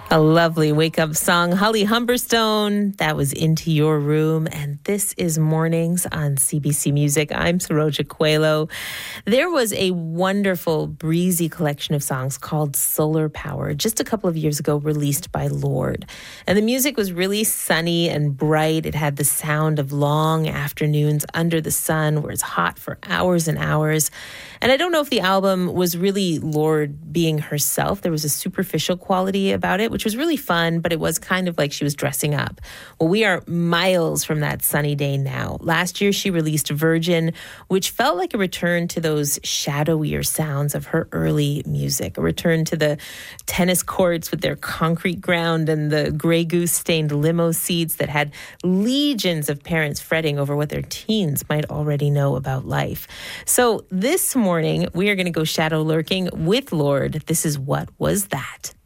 A lovely wake-up song. Holly Humberstone, that was Into Your Room. And this is Mornings on CBC Music. I'm Saroja Coelho. There was a wonderful, breezy collection of songs called Solar Power just a couple of years ago, released by Lorde. And the music was really sunny and bright. It had the sound of long afternoons under the sun where it's hot for hours and hours. And I don't know if the album was really Lorde being herself. There was a superficial quality about it, which was really fun, but it was kind of like she was dressing up. Well, we are miles from that sunny day now. Last year, she released Virgin, which felt like a return to those shadowier sounds of her early music, a return to the tennis courts with their concrete ground and the Grey Goose-stained limo seats that had legions of parents fretting over what their teens might already know about life. So this morning, we are going to go shadow lurking with Lorde. This is What Was That?